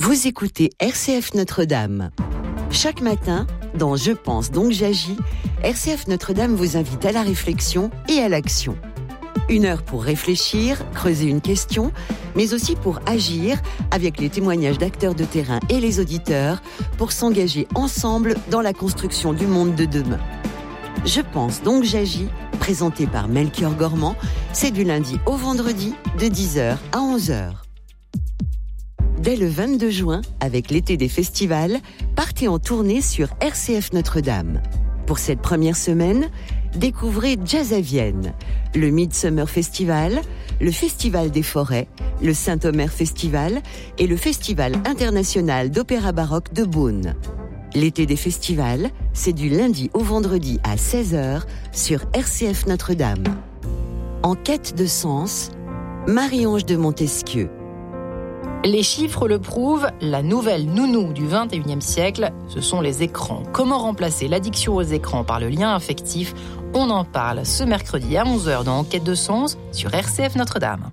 Vous écoutez RCF Notre-Dame. Chaque matin, dans Je pense donc j'agis, RCF Notre-Dame vous invite à la réflexion et à l'action. 1 heure pour réfléchir, creuser une question, mais aussi pour agir avec les témoignages d'acteurs de terrain et les auditeurs pour s'engager ensemble dans la construction du monde de demain. Je pense donc j'agis, présenté par Melchior Gormand, c'est du lundi au vendredi de 10h à 11h. Dès le 22 juin, avec l'été des festivals, partez en tournée sur RCF Notre-Dame. Pour cette première semaine, découvrez Jazz à Vienne, le Midsummer Festival, le Festival des Forêts, le Saint-Omer Festival et le Festival international d'opéra baroque de Beaune. L'été des festivals, c'est du lundi au vendredi à 16h sur RCF Notre-Dame. En quête de sens, Marie-Ange de Montesquieu. Les chiffres le prouvent, la nouvelle nounou du 21e siècle, ce sont les écrans. Comment remplacer l'addiction aux écrans par le lien affectif ? On en parle ce mercredi à 11h dans Enquête de sens sur RCF Notre-Dame.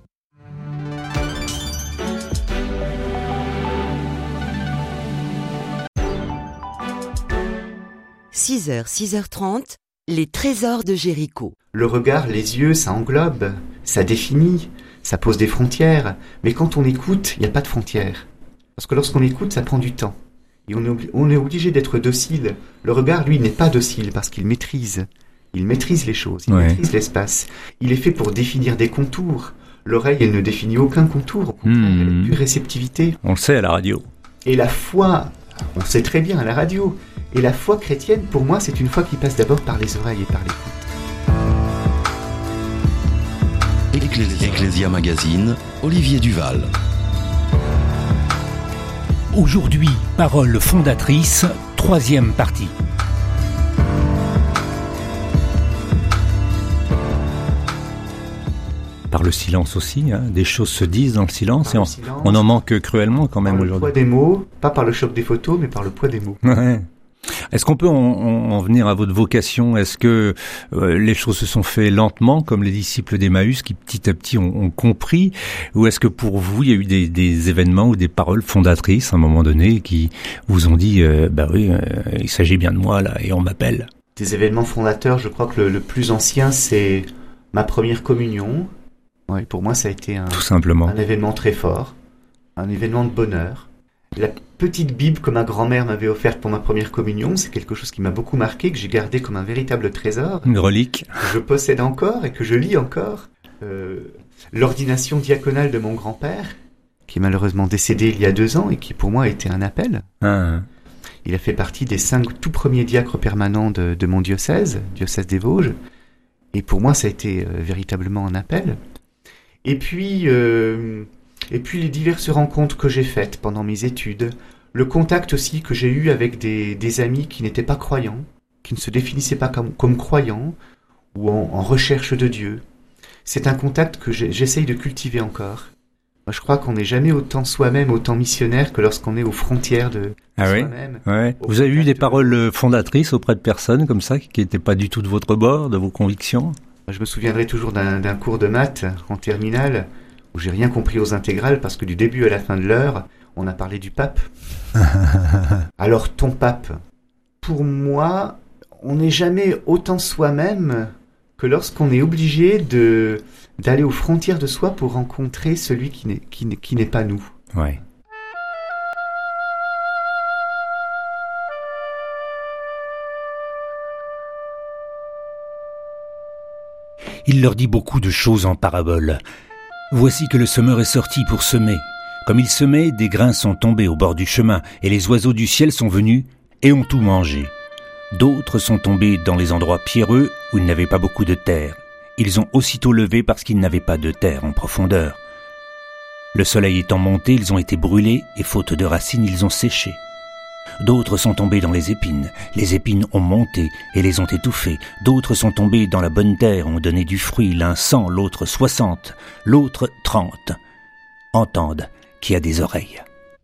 « 6h, 6h30, les trésors de Jéricho. » Le regard, les yeux, ça englobe, ça définit, ça pose des frontières. Mais quand on écoute, il n'y a pas de frontières. Parce que lorsqu'on écoute, ça prend du temps. Et on est obligé d'être docile. Le regard, lui, n'est pas docile parce qu'il maîtrise. Il maîtrise les choses, il maîtrise l'espace. Il est fait pour définir des contours. L'oreille, elle ne définit aucun contour. Au contraire, elle est pure réceptivité. On le sait à la radio. Et la foi, on sait très bien à la radio. Et la foi chrétienne, pour moi, c'est une foi qui passe d'abord par les oreilles et par l'écoute. Ecclesia Magazine, Olivier Duval. Aujourd'hui, parole fondatrice, 3e partie. Par le silence aussi, des choses se disent dans le silence et on en manque cruellement quand même aujourd'hui. Par le poids des mots, pas par le choc des photos, mais par le poids des mots. Ouais. Est-ce qu'on peut en venir à votre vocation ? Est-ce que les choses se sont faites lentement, comme les disciples d'Emmaüs qui petit à petit ont compris ? Ou est-ce que pour vous, il y a eu des événements ou des paroles fondatrices à un moment donné qui vous ont dit il s'agit bien de moi là et on m'appelle ? Des événements fondateurs, je crois que le plus ancien, c'est ma première communion. Ouais, pour moi, ça a été tout simplement un événement très fort, un événement de bonheur. La petite Bible que ma grand-mère m'avait offerte pour ma première communion, c'est quelque chose qui m'a beaucoup marqué, que j'ai gardé comme un véritable trésor. Une relique. Que je possède encore et que je lis encore. L'ordination diaconale de mon grand-père, qui est malheureusement décédé il y a 2 ans et qui pour moi a été un appel. Il a fait partie des 5 tout premiers diacres permanents de mon diocèse des Vosges. Et pour moi, ça a été véritablement un appel. Et puis les diverses rencontres que j'ai faites pendant mes études, le contact aussi que j'ai eu avec des amis qui n'étaient pas croyants, qui ne se définissaient pas comme croyants ou en recherche de Dieu. C'est un contact que j'essaye de cultiver encore. Moi, je crois qu'on n'est jamais autant soi-même, autant missionnaire que lorsqu'on est aux frontières de soi-même. Ouais. Vous avez eu des paroles fondatrices auprès de personnes comme ça, qui n'étaient pas du tout de votre bord, de vos convictions ? Je me souviendrai toujours d'un cours de maths en terminale où j'ai rien compris aux intégrales parce que du début à la fin de l'heure, on a parlé du pape. Alors ton pape, pour moi, on n'est jamais autant soi-même que lorsqu'on est obligé d'aller aux frontières de soi pour rencontrer celui qui n'est pas nous. Ouais. Il leur dit beaucoup de choses en parabole. Voici que le semeur est sorti pour semer. Comme il semait, des grains sont tombés au bord du chemin, et les oiseaux du ciel sont venus et ont tout mangé. D'autres sont tombés dans les endroits pierreux où il n'avait pas beaucoup de terre. Ils ont aussitôt levé parce qu'ils n'avaient pas de terre en profondeur. Le soleil étant monté, ils ont été brûlés, et faute de racines, ils ont séché. D'autres sont tombés dans les épines ont monté et les ont étouffés. D'autres sont tombés dans la bonne terre, ont donné du fruit, l'un 100, l'autre 60, l'autre 30. Entende qui a des oreilles.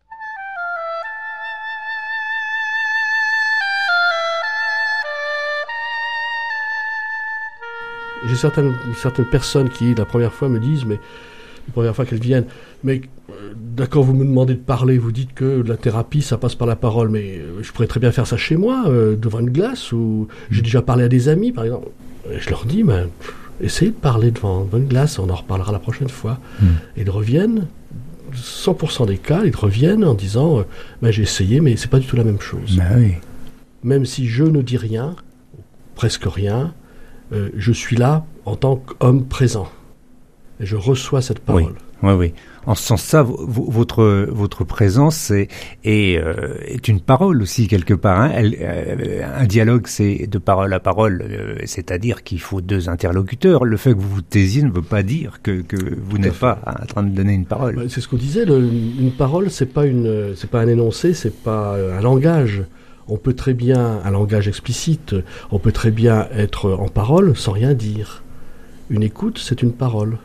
J'ai certaines personnes qui, la première fois, me disent, mais la première fois qu'elles viennent, mais d'accord, vous me demandez de parler, vous dites que la thérapie, ça passe par la parole, mais je pourrais très bien faire ça chez moi, devant une glace, ou j'ai déjà parlé à des amis, par exemple. Et je leur dis, essayez de parler devant une glace, on en reparlera la prochaine fois. Et ils reviennent, 100% des cas, ils reviennent en disant, j'ai essayé, mais c'est pas du tout la même chose. Oui. Même si je ne dis rien, presque rien, je suis là en tant qu'homme présent. Et je reçois cette parole. Oui. En ce sens-là, votre présence est une parole aussi quelque part. Hein. Un dialogue, c'est de parole à parole, c'est-à-dire qu'il faut deux interlocuteurs. Le fait que vous vous taisiez ne veut pas dire que vous n'êtes pas en train de donner une parole. C'est ce qu'on disait. Une parole, c'est pas un énoncé, c'est pas un langage. On peut très bien, un langage explicite, on peut très bien être en parole sans rien dire. Une écoute, c'est une parole.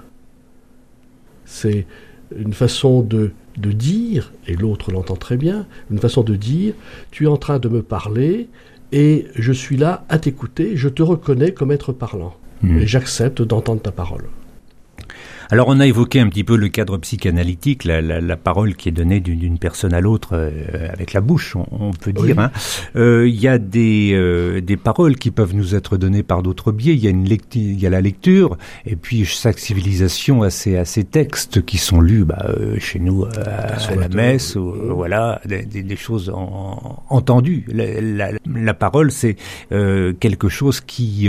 C'est une façon de dire, et l'autre l'entend très bien, une façon de dire, tu es en train de me parler, et je suis là à t'écouter, je te reconnais comme être parlant, et j'accepte d'entendre ta parole. Alors on a évoqué un petit peu le cadre psychanalytique, la parole qui est donnée d'une personne à l'autre avec la bouche, on peut dire. Il y a des paroles qui peuvent nous être données par d'autres biais. Il y a la lecture, et puis chaque civilisation a ses textes qui sont lus chez nous à la messe, voilà, des choses entendues. La parole, c'est quelque chose qui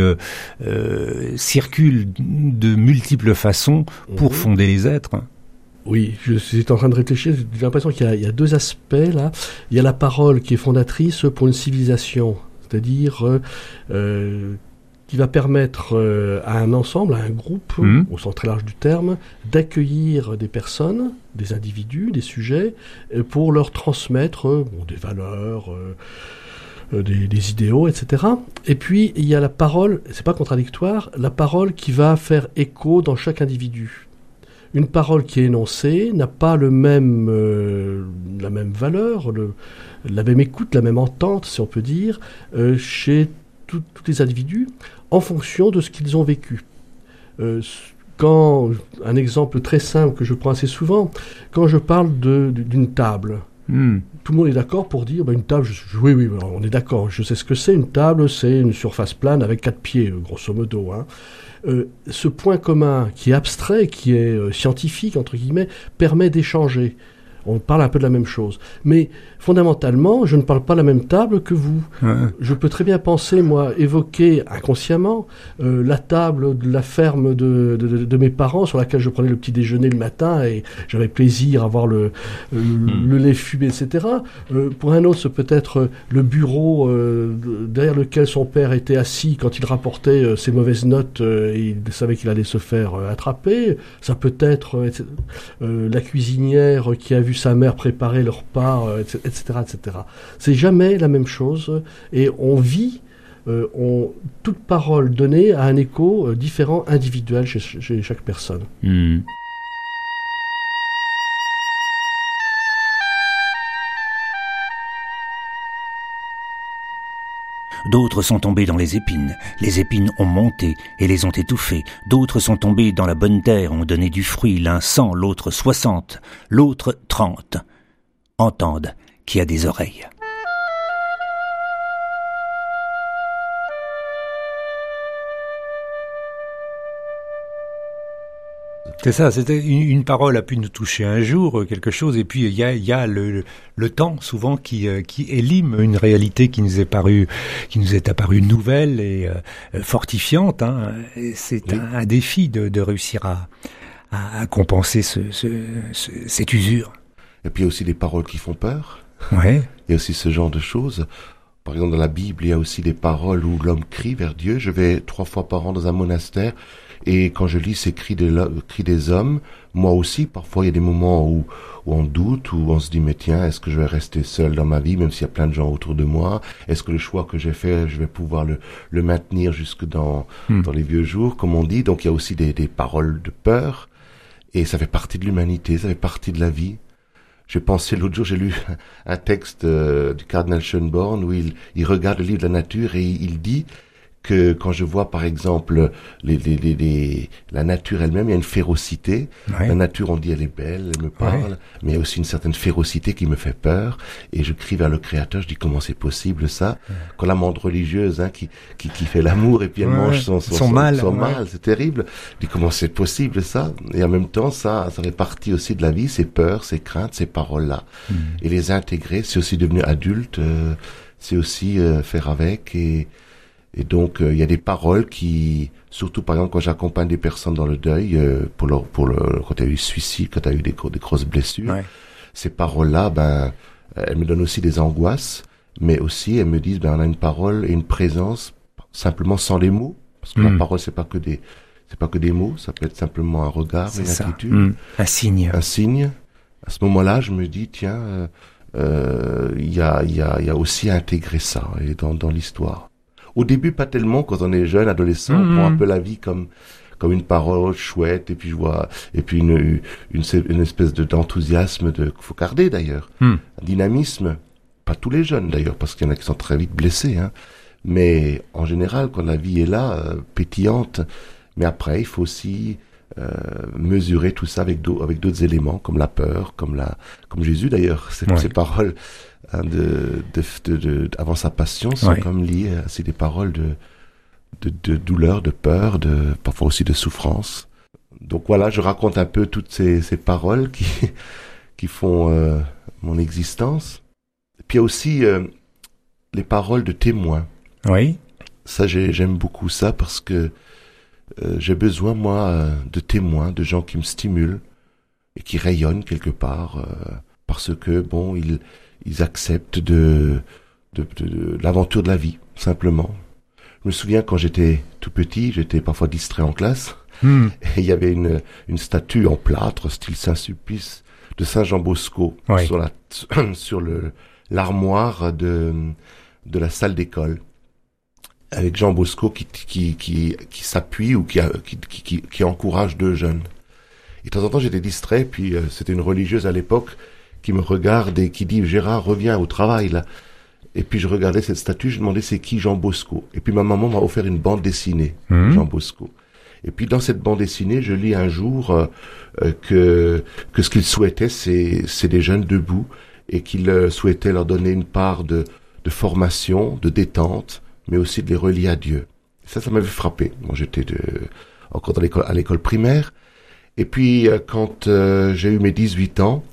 circule de multiples façons pour fonder les êtres. Oui, je suis en train de réfléchir, j'ai l'impression qu'il y a deux aspects là. Il y a la parole qui est fondatrice pour une civilisation, c'est-à-dire qui va permettre à un ensemble, à un groupe, au sens très large du terme, d'accueillir des personnes, des individus, des sujets, pour leur transmettre des valeurs, des idéaux, etc. Et puis, il y a la parole, c'est pas contradictoire, la parole qui va faire écho dans chaque individu. Une parole qui est énoncée n'a pas la même valeur, la même écoute, la même entente, si on peut dire, chez tous les individus, en fonction de ce qu'ils ont vécu. Un exemple très simple que je prends assez souvent, quand je parle d'une table, tout le monde est d'accord pour dire une table, oui, on est d'accord, je sais ce que c'est, une table, c'est une surface plane avec 4 pieds, grosso modo. Ce point commun qui est abstrait, qui est scientifique, entre guillemets, permet d'échanger. On parle un peu de la même chose. Mais fondamentalement, je ne parle pas de la même table que vous. Je peux très bien penser, moi, évoquer inconsciemment la table de la ferme de mes parents sur laquelle je prenais le petit déjeuner le matin et j'avais plaisir à voir le lait fumé, etc. Pour un autre, c'est peut-être le bureau derrière lequel son père était assis quand il rapportait ses mauvaises notes et il savait qu'il allait se faire attraper. Ça peut être la cuisinière qui a vu sa mère préparer le repas, etc., etc. C'est jamais la même chose et on vit, toute parole donnée a un écho différent, individuel chez chaque personne. D'autres sont tombés dans les épines ont monté et les ont étouffés. D'autres sont tombés dans la bonne terre, ont donné du fruit, l'un 100, l'autre 60, l'autre 30. Entende qui a des oreilles. C'est ça, c'était une parole a pu nous toucher un jour, quelque chose, et puis il y a le temps souvent qui élime une réalité qui nous est apparue nouvelle et fortifiante. Hein. C'est un défi de réussir à compenser cette usure. Et puis il y a aussi des paroles qui font peur. Ouais. Il y a aussi ce genre de choses. Par exemple, dans la Bible, il y a aussi des paroles où l'homme crie vers Dieu. Je vais 3 fois par an dans un monastère. Et quand je lis ces cris des hommes, moi aussi, parfois, il y a des moments où on doute, où on se dit, mais tiens, est-ce que je vais rester seul dans ma vie, même s'il y a plein de gens autour de moi? Est-ce que le choix que j'ai fait, je vais pouvoir le maintenir jusque dans les vieux jours, comme on dit? Donc, il y a aussi des paroles de peur. Et ça fait partie de l'humanité, ça fait partie de la vie. J'ai pensé, l'autre jour, j'ai lu un texte du cardinal Schönborn où il regarde le livre de la nature et il dit que quand je vois par exemple la nature elle-même, il y a une férocité. Ouais. La nature, on dit, elle est belle, elle me parle, mais il y a aussi une certaine férocité qui me fait peur. Et je crie vers le Créateur, je dis comment c'est possible ça? Quand la monde religieuse qui fait l'amour et puis elle mange son mal, c'est terrible. Je dis comment c'est possible ça? Et en même temps, ça fait partie aussi de la vie, ces peurs, ces craintes, ces paroles-là. Et les intégrer, c'est aussi devenu adulte, c'est aussi faire avec et donc il y a des paroles qui, surtout par exemple quand j'accompagne des personnes dans le deuil, quand il y a eu suicide, quand il y a eu des grosses blessures, ces paroles-là, elles me donnent aussi des angoisses, mais aussi elles me disent on a une parole et une présence simplement sans les mots, parce que la parole c'est pas que des mots, ça peut être simplement un regard, une attitude, un signe. À ce moment-là, je me dis tiens, il y a aussi à intégrer ça et dans l'histoire. Au début, pas tellement, quand on est jeune, adolescent, on prend un peu la vie comme une parole chouette, et puis je vois, et puis une espèce d'enthousiasme faut garder d'ailleurs. Un dynamisme. Pas tous les jeunes d'ailleurs, parce qu'il y en a qui sont très vite blessés, hein. Mais en général, quand la vie est là, pétillante, mais après, il faut aussi, mesurer tout ça avec d'autres éléments, comme la peur, comme Jésus d'ailleurs, ces paroles, avant sa passion sont comme liées à des paroles de douleur, de peur, parfois aussi de souffrance. Donc voilà, je raconte un peu toutes ces paroles qui font mon existence. Et puis il y a aussi les paroles de témoins. Oui. Ça, j'aime beaucoup ça parce que j'ai besoin, moi, de témoins, de gens qui me stimulent et qui rayonnent quelque part parce que, ils acceptent de l'aventure de la vie, simplement. Je me souviens quand j'étais tout petit, j'étais parfois distrait en classe, et il y avait une statue en plâtre, style Saint-Sulpice, de Saint Jean Bosco, sur l'armoire de la salle d'école, avec Jean Bosco qui s'appuie ou qui encourage deux jeunes. Et de temps en temps, j'étais distrait, puis c'était une religieuse à l'époque qui me regarde et qui dit « Gérard, reviens au travail, là ». Et puis je regardais cette statue, je demandais c'est qui Jean Bosco. Et puis ma maman m'a offert une bande dessinée, Jean Bosco. Et puis dans cette bande dessinée, je lis un jour que ce qu'il souhaitait, c'est des jeunes debout et qu'il souhaitait leur donner une part de formation, de détente, mais aussi de les relier à Dieu. Ça m'avait frappé. Moi, j'étais encore à l'école primaire. Et puis quand j'ai eu mes 18 ans,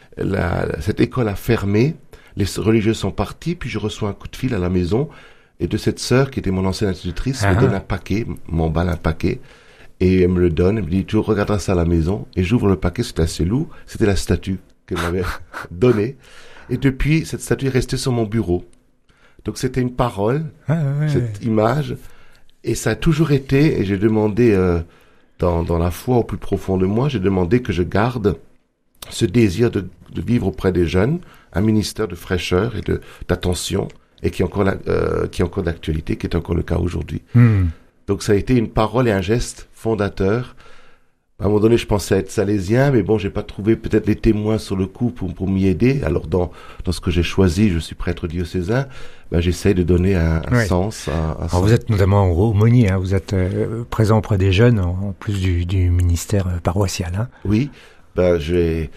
cette école a fermé, les religieux sont partis, puis je reçois un coup de fil à la maison, et de cette sœur qui était mon ancienne institutrice, me donne un paquet, m'emballe un paquet, et elle me le donne, elle me dit, tu regarderas ça à la maison, et j'ouvre le paquet, c'était assez lourd, c'était la statue qu'elle m'avait donnée, et depuis, cette statue est restée sur mon bureau. Donc c'était une parole, cette image, et ça a toujours été, et j'ai demandé, dans la foi au plus profond de moi, j'ai demandé que je garde ce désir de vivre auprès des jeunes, un ministère de fraîcheur et d'attention, et qui est encore d'actualité, qui est encore le cas aujourd'hui. Donc ça a été une parole et un geste fondateur. À un moment donné, je pensais être salésien, mais j'ai pas trouvé peut-être les témoins sur le coup pour m'y aider. Alors dans ce que j'ai choisi, je suis prêtre diocésain, j'essaye de donner un sens à ça. Vous êtes notamment aumônier, vous êtes présent auprès des jeunes, en plus du ministère paroissial. Hein. Oui. J'ai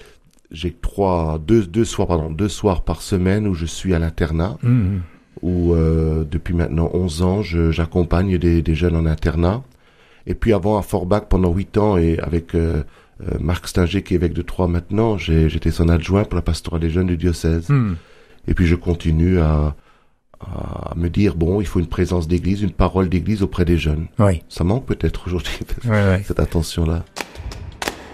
deux soirs par semaine où je suis à l'internat, où depuis maintenant 11 ans, j'accompagne des jeunes en internat. Et puis avant à Forbach pendant 8 ans, et avec Marc Stinger qui est évêque de Troyes maintenant, j'étais son adjoint pour la pastorale des jeunes du diocèse. Et puis je continue à me dire, il faut une présence d'église, une parole d'église auprès des jeunes. Oui. Ça manque peut-être aujourd'hui, cette attention-là.